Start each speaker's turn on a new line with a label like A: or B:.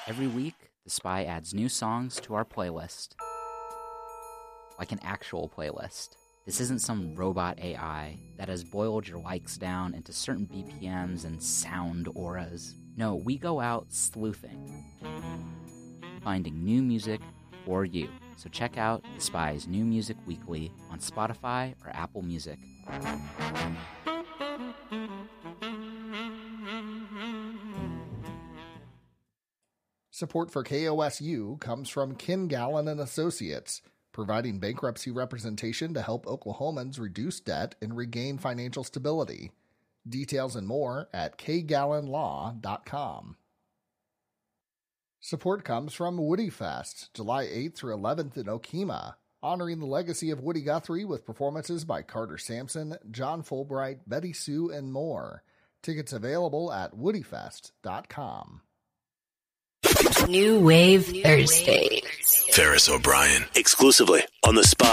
A: Every week, The Spy adds new songs to our playlist. Like an actual playlist. This isn't some robot AI that has boiled your likes down into certain BPMs and sound auras. No, we go out sleuthing, finding new music for you. So check out The Spy's New Music Weekly on Spotify or Apple Music.
B: Support for KOSU comes from Ken Gallen and Associates, providing bankruptcy representation to help Oklahomans reduce debt and regain financial stability. Details and more at kgallenlaw.com. Support comes from Woody Fest, July 8th through 11th in Okemah, honoring the legacy of Woody Guthrie with performances by Carter Sampson, John Fulbright, Betty Sue, and more. Tickets available at woodyfest.com.
C: New Wave Thursdays.
D: Ferris O'Brien, exclusively on The Spy.